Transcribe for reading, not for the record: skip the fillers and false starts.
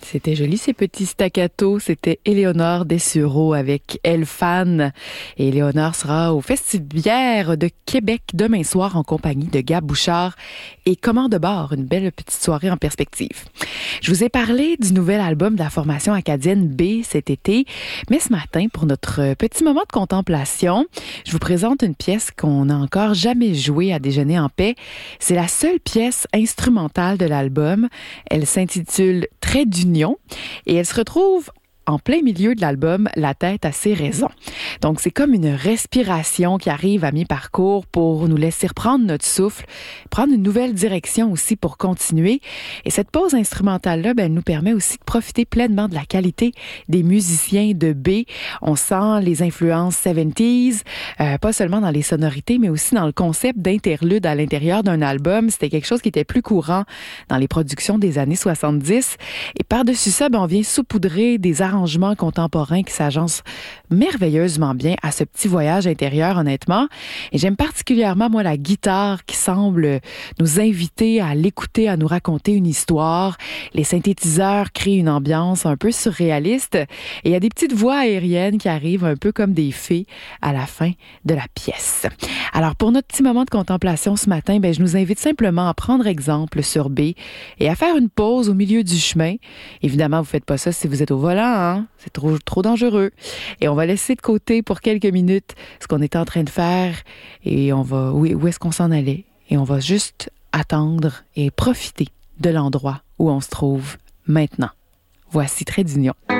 C'était joli ces petits staccatos. C'était Éléonore Dessureau avec Elle Fan. Et Éléonore sera au Festivière de Québec demain soir en compagnie de Gab Bouchard et Commande de bord. Une belle petite soirée en perspective. Je vous ai parlé du nouvel album de la formation acadienne B cet été. Mais ce matin, pour notre petit moment de contemplation, je vous présente une pièce qu'on n'a encore jamais jouée à Déjeuner en paix. C'est la seule pièce instrumentale de l'album. Elle s'intitule Trait d'union et elle se retrouve en plein milieu de l'album La tête à ses raisons. Donc, c'est comme une respiration qui arrive à mi-parcours pour nous laisser reprendre notre souffle, prendre une nouvelle direction aussi pour continuer. Et cette pause instrumentale-là, elle nous permet aussi de profiter pleinement de la qualité des musiciens de B. On sent les influences 70s, pas seulement dans les sonorités, mais aussi dans le concept d'interlude à l'intérieur d'un album. C'était quelque chose qui était plus courant dans les productions des années 70. Et par-dessus ça, on vient saupoudrer des arrangements contemporains qui s'agencent merveilleusement bien à ce petit voyage intérieur, honnêtement. Et j'aime particulièrement, moi, la guitare qui semble nous inviter à l'écouter, à nous raconter une histoire. Les synthétiseurs créent une ambiance un peu surréaliste. Et il y a des petites voix aériennes qui arrivent un peu comme des fées à la fin de la pièce. Alors, pour notre petit moment de contemplation ce matin, je nous invite simplement à prendre exemple sur B et à faire une pause au milieu du chemin. Évidemment, vous faites pas ça si vous êtes au volant, hein? C'est trop dangereux. Et on va laisser de côté pour quelques minutes ce qu'on était en train de faire et on va, où est-ce qu'on s'en allait? Et on va juste attendre et profiter de l'endroit où on se trouve maintenant. Voici Trait d'union.